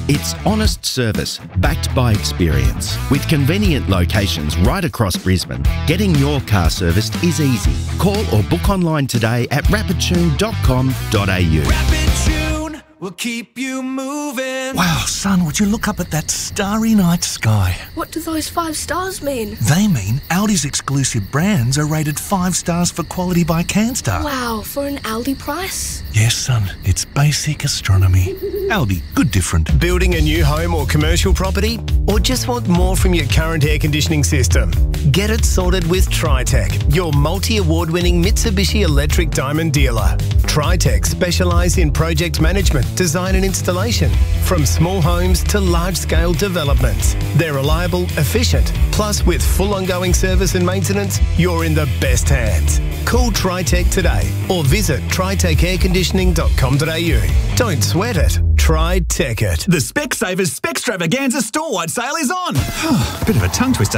It's honest service backed by experience. With convenient locations right across Brisbane, getting your car serviced is easy. Call or book online today at rapidtune.com.au. Rapid Tune will keep you moving. Wow, son, would you look up at that starry night sky? What do those 5 stars mean? They mean Audi's exclusive brands are rated 5 stars for quality by Canstar. Wow, for an Aldi price? Yes, son, it's basic astronomy. Aldi, good different. Building a new home or commercial property? Or just want more from your current air conditioning system? Get it sorted with Tritech, your multi-award-winning Mitsubishi Electric Diamond dealer. Tritech specialise in project management, design and installation, from small homes to large-scale developments. They're reliable, efficient, plus with full ongoing service and maintenance, you're in the best hands. Call Tritech today or visit tritechairconditioning.com.au. Don't sweat it. Tritech it. The Specsavers Specstravaganza store-wide sale is on. Bit of a tongue twister.